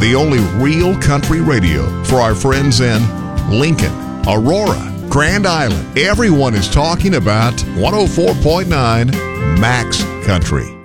the only real country radio for our friends in Lincoln, Aurora, Grand Island. Everyone is talking about 104.9 Max Country.